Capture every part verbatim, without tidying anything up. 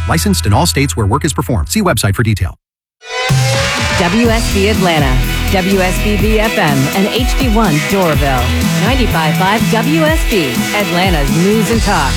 Licensed in all states where work is performed. See website for detail. W S B Atlanta, W S B B F M, and H D one Doraville. ninety-five point five W S B, Atlanta's news and talk.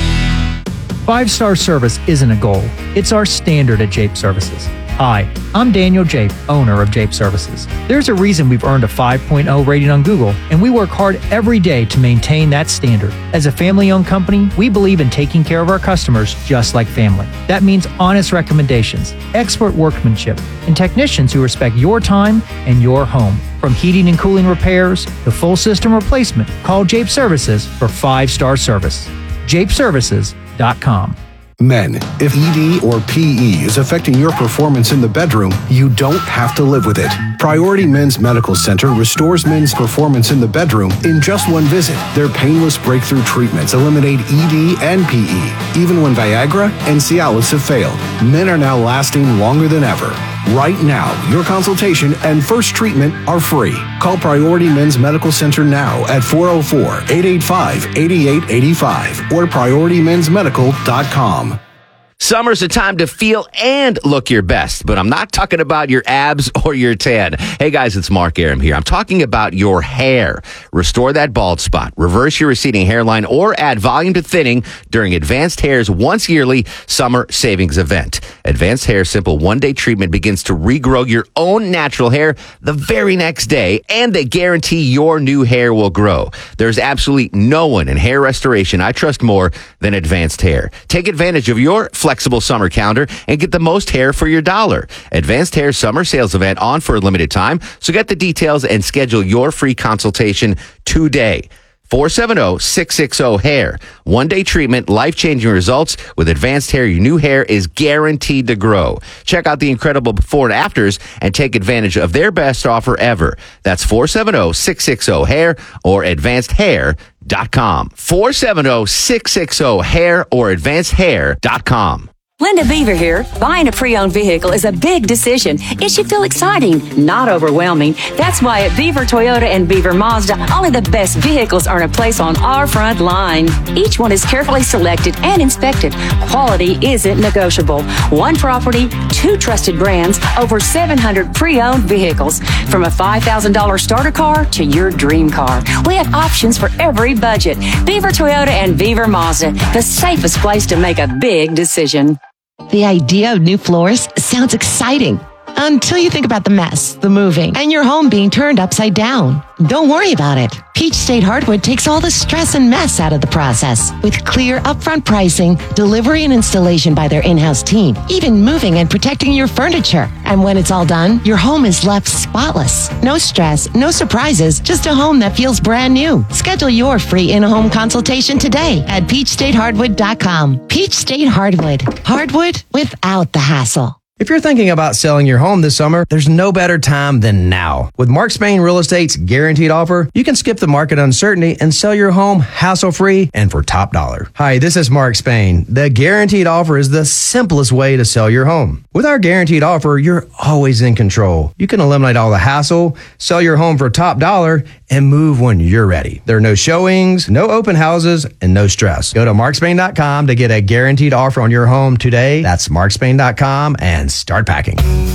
Five-star service isn't a goal. It's our standard at Jape Services. Hi, I'm Daniel Jape, owner of Jape Services. There's a reason we've earned a five point oh rating on Google, and we work hard every day to maintain that standard. As a family-owned company, we believe in taking care of our customers just like family. That means honest recommendations, expert workmanship, and technicians who respect your time and your home. From heating and cooling repairs to full system replacement, call Jape Services for five-star service. Jape Services dot com. Men, if E D or P E is affecting your performance in the bedroom, you don't have to live with it. Priority Men's Medical Center restores men's performance in the bedroom in just one visit. Their painless breakthrough treatments eliminate E D and P E. Even when Viagra and Cialis have failed, men are now lasting longer than ever. Right now, your consultation and first treatment are free. Call Priority Men's Medical Center now at four oh four, eight eight five, eight eight eight five or priority men's medical dot com. Summer's a time to feel and look your best, but I'm not talking about your abs or your tan. Hey guys, it's Mark Aram here. I'm talking about your hair. Restore that bald spot, reverse your receding hairline, or add volume to thinning during Advanced Hair's once yearly summer savings event. Advanced Hair's simple one-day treatment begins to regrow your own natural hair the very next day, and they guarantee your new hair will grow. There's absolutely no one in hair restoration I trust more than Advanced Hair. Take advantage of your flexible summer calendar and get the most hair for your dollar. Advanced Hair summer sales event on for a limited time, so get the details and schedule your free consultation today. four seven zero, six six zero, hair. One-day treatment, life-changing results. With Advanced Hair, your new hair is guaranteed to grow. Check out the incredible before and afters and take advantage of their best offer ever. That's four seven zero, six six zero, hair or advanced hair dot com. four seven zero, six six zero, hair or advanced hair dot com. Linda Beaver here. Buying a pre-owned vehicle is a big decision. It should feel exciting, not overwhelming. That's why at Beaver Toyota and Beaver Mazda, only the best vehicles earn a place on our front line. Each one is carefully selected and inspected. Quality isn't negotiable. One property, two trusted brands, over seven hundred pre-owned vehicles. From a five thousand dollars starter car to your dream car. We have options for every budget. Beaver Toyota and Beaver Mazda, the safest place to make a big decision. The idea of new floors sounds exciting until you think about the mess, the moving, and your home being turned upside down. Don't worry about it. Peach State Hardwood takes all the stress and mess out of the process. With clear upfront pricing, delivery and installation by their in-house team, even moving and protecting your furniture. And when it's all done, your home is left spotless. No stress, no surprises, just a home that feels brand new. Schedule your free in-home consultation today at peach state hardwood dot com. Peach State Hardwood. Hardwood without the hassle. If you're thinking about selling your home this summer, there's no better time than now. With Mark Spain Real Estate's guaranteed offer, you can skip the market uncertainty and sell your home hassle-free and for top dollar. Hi, this is Mark Spain. The guaranteed offer is the simplest way to sell your home. With our guaranteed offer, you're always in control. You can eliminate all the hassle, sell your home for top dollar, and move when you're ready. There are no showings, no open houses, and no stress. Go to mark spain dot com to get a guaranteed offer on your home today. That's mark spain dot com and start packing.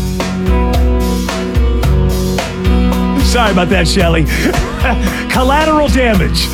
Sorry about that, Shelley. Collateral damage.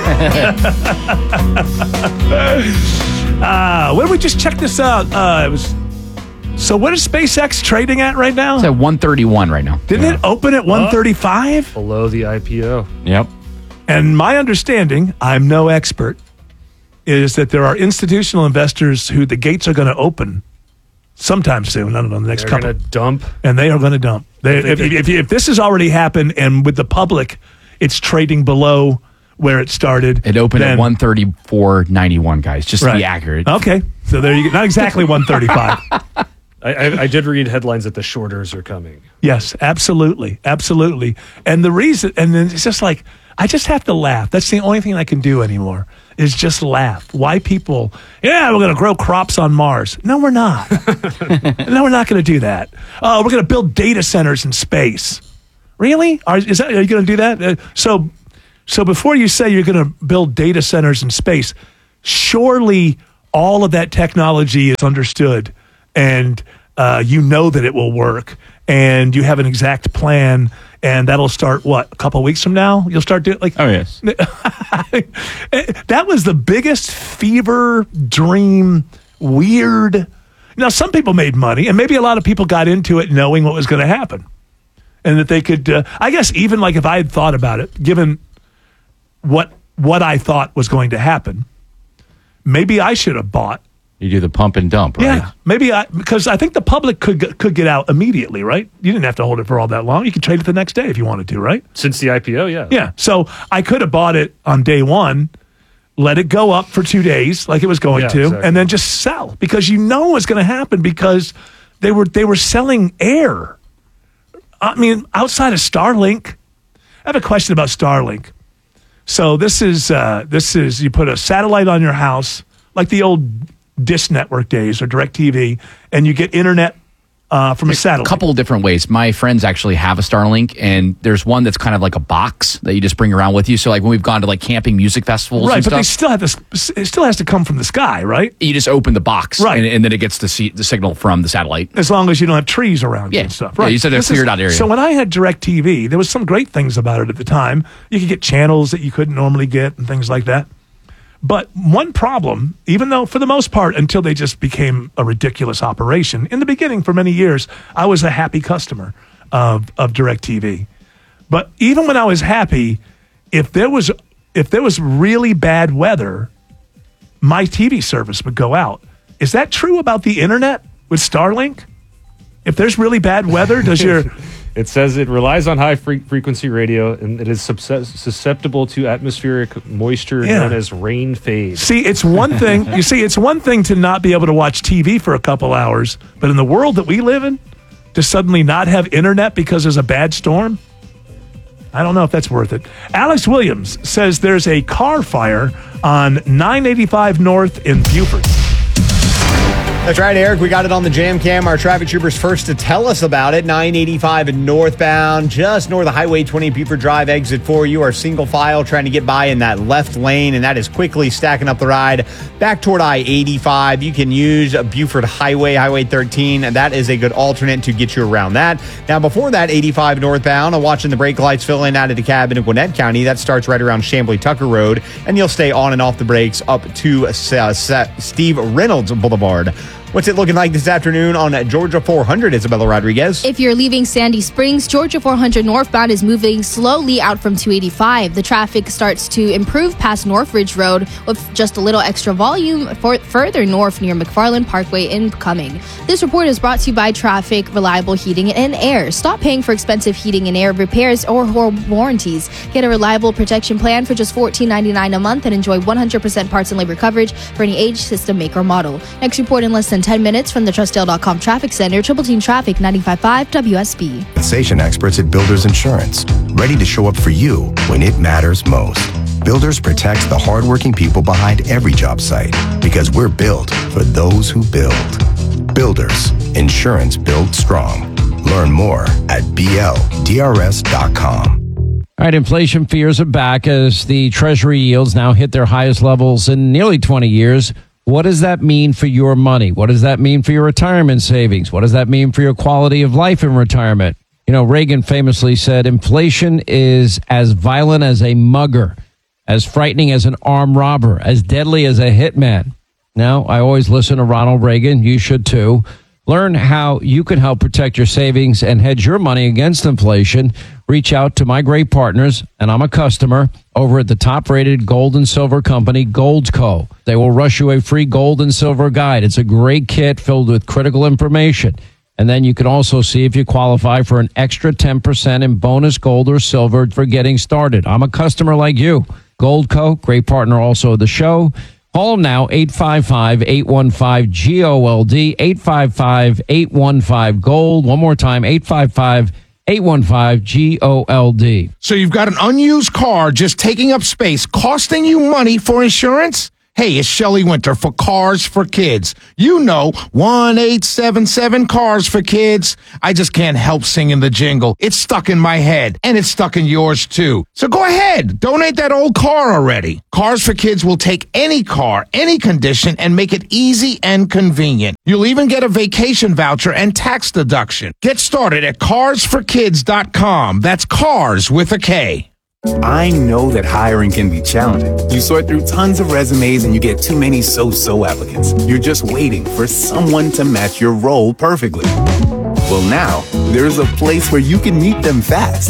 uh, when did we just check this out? Uh, it was. So what is SpaceX trading at right now? It's at one thirty-one right now. Didn't yeah. it open at one thirty-five? Below the I P O. Yep. And my understanding, I'm no expert, is that there are institutional investors who the gates are going to open sometime soon. I don't know, the next They're couple. They're going to dump. And they are going to dump. They, if, if, if, if this has already happened and with the public, it's trading below where it started. It opened then, at one thirty-four ninety-one, guys, just right. to be accurate. Okay. So there you go. Not exactly one thirty-five. I, I, I did read headlines that the shorters are coming. Yes, absolutely. Absolutely. And the reason, and then it's just like, I just have to laugh. That's the only thing I can do anymore is just laugh. Why people, yeah, we're going to grow crops on Mars. No, we're not. No, we're not going to do that. Oh, we're going to build data centers in space. Really? Are, is that, are you going to do that? Uh, so, so before you say you're going to build data centers in space, surely all of that technology is understood, and uh, you know that it will work, and you have an exact plan, and that'll start, what, a couple of weeks from now? You'll start doing, like... Oh, yes. That was the biggest fever dream, weird... Now, some people made money, and maybe a lot of people got into it knowing what was going to happen. And that they could, uh, I guess, even like if I had thought about it, given what what I thought was going to happen, maybe I should have bought. You do the pump and dump, right? Yeah, maybe I, because I think the public could get- could get out immediately, right? You didn't have to hold it for all that long. You could trade it the next day if you wanted to, right? Since the I P O, yeah. Yeah, so I could have bought it on day one, let it go up for two days like it was going Yeah, to, exactly. and then just sell because you know what's going to happen because they were they were selling air. I mean, outside of Starlink, I have a question about Starlink. So this is uh, this is you put a satellite on your house like the old Dish Network days or DirecTV, and you get internet uh, from a satellite. A couple of different ways. My friends actually have a Starlink, and there's one that's kind of like a box that you just bring around with you. So like when we've gone to like camping music festivals Right, and but they stuff, still have this. It still has to come from the sky, right? you just open the box, Right. and, and then it gets the, see, the signal from the satellite. As long as you don't have trees around you Yeah. and stuff. Yeah, Right. you said a This cleared is- out area. So when I had DirecTV, there was some great things about it at the time. You could get channels that you couldn't normally get and things like that. But one problem, even though for the most part, until they just became a ridiculous operation, in the beginning for many years, I was a happy customer of, of DirecTV. But even when I was happy, if there was if there was really bad weather, my T V service would go out. Is that true about the internet with Starlink? If there's really bad weather, does your It says it relies on high fre- frequency radio, and it is subse- susceptible to atmospheric moisture Yeah. known as rain fade. See, it's one thing. You see, it's one thing to not be able to watch T V for a couple hours, but in the world that we live in, to suddenly not have internet because there's a bad storm, I don't know if that's worth it. Alex Williams says there's a car fire on nine eighty-five North in Buford. That's right, Eric. We got it on the jam cam. Our traffic troopers first to tell us about it. nine eighty-five northbound, just north of Highway twenty, Buford Drive, exit four. You are single file trying to get by in that left lane, and that is quickly stacking up the ride back toward I eighty-five. You can use Buford Highway, Highway thirteen, and that is a good alternate to get you around that. Now, before that, eighty-five northbound, I'm watching the brake lights fill in out of DeKalb in Gwinnett County. That starts right around Chamblee Tucker Road, and you'll stay on and off the brakes up to uh, Steve Reynolds Boulevard. What's it looking like this afternoon on Georgia four hundred, Isabella Rodriguez? If you're leaving Sandy Springs, Georgia four hundred northbound is moving slowly out from two eighty-five. The traffic starts to improve past Northridge Road with just a little extra volume for further north near McFarland Parkway incoming. This report is brought to you by Traffic Reliable Heating and Air. Stop paying for expensive heating and air repairs or warranties. Get a reliable protection plan for just fourteen ninety-nine a month and enjoy one hundred percent parts and labor coverage for any age, system, make, or model. Next report in less than ten minutes from the Trustdale dot com Traffic Center, Triple Team Traffic ninety-five point five W S B. Compensation experts at Builders Insurance, ready to show up for you when it matters most. Builders protects the hardworking people behind every job site because we're built for those who build. Builders, insurance built strong. Learn more at B L D R S dot com. All right, inflation fears are back as the Treasury yields now hit their highest levels in nearly twenty years. What does that mean for your money? What does that mean for your retirement savings? What does that mean for your quality of life in retirement? You know, Reagan famously said, inflation is as violent as a mugger, as frightening as an armed robber, as deadly as a hitman. Now, I always listen to Ronald Reagan. You should too. Learn how you can help protect your savings and hedge your money against inflation. Reach out to my great partners, and I'm a customer, over at the top-rated gold and silver company, Goldco. They will rush you a free gold and silver guide. It's a great kit filled with critical information. And then you can also see if you qualify for an extra ten percent in bonus gold or silver for getting started. I'm a customer like you. Goldco, great partner also of the show. Call them now, eight five five, eight one five, G O L D, eight five five, eight one five, GOLD. One more time, eight five five, eight one five, G O L D. So you've got an unused car just taking up space, costing you money for insurance? Hey, it's Shelley Winter for Cars for Kids. You know, one eight seven seven Cars for Kids. I just can't help singing the jingle. It's stuck in my head, and it's stuck in yours too. So go ahead, donate that old car already. Cars for Kids will take any car, any condition, and make it easy and convenient. You'll even get a vacation voucher and tax deduction. Get started at cars for kids dot com. That's cars with a K. I know that hiring can be challenging. You sort through tons of resumes and you get too many so-so applicants. You're just waiting for someone to match your role perfectly. Well, now, there's a place where you can meet them fast.